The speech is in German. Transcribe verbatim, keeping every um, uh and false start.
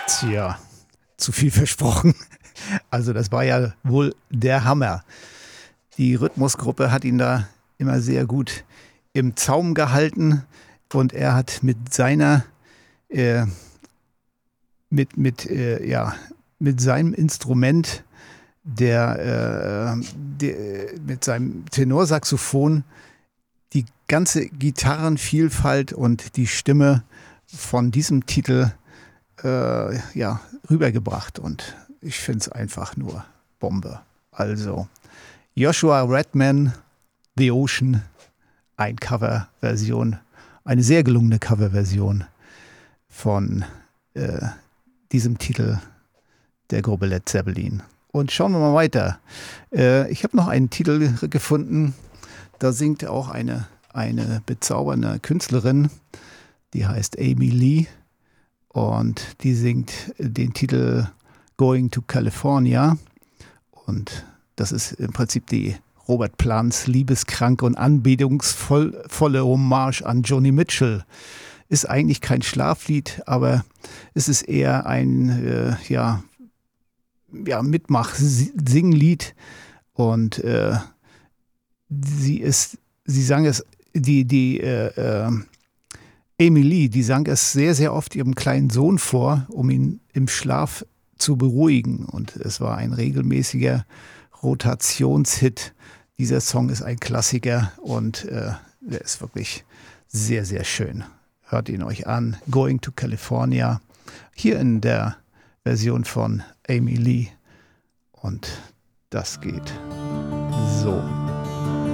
Tja, zu viel versprochen. Also das war ja wohl der Hammer. Die Rhythmusgruppe hat ihn da immer sehr gut im Zaum gehalten und er hat mit seiner äh, mit mit äh, ja mit seinem Instrument der, äh, der mit seinem Tenorsaxophon die ganze Gitarrenvielfalt und die Stimme von diesem Titel äh, ja rübergebracht und ich finde es einfach nur Bombe. Also Joshua Redman, The Ocean, ein Coverversion, eine sehr gelungene Coverversion von äh, diesem Titel der Gruppe Led Zeppelin. Und schauen wir mal weiter. Äh, ich habe noch einen Titel gefunden, da singt auch eine, eine bezaubernde Künstlerin, die heißt Amy Lee und die singt den Titel Going to California und das ist im Prinzip die Robert Plants liebeskranke und anbetungsvolle Hommage an Joni Mitchell. Ist eigentlich kein Schlaflied, aber es ist eher ein äh, ja, ja, Mitmach-Singlied und äh, sie ist, sie sang es, die, die äh, äh, Amy Lee, die sang es sehr, sehr oft ihrem kleinen Sohn vor, um ihn im Schlaf zu beruhigen und es war ein regelmäßiger Rotationshit. Dieser Song ist ein Klassiker und äh, der ist wirklich sehr, sehr schön. Hört ihn euch an. Going to California. Hier in der Version von Amy Lee. Und das geht so.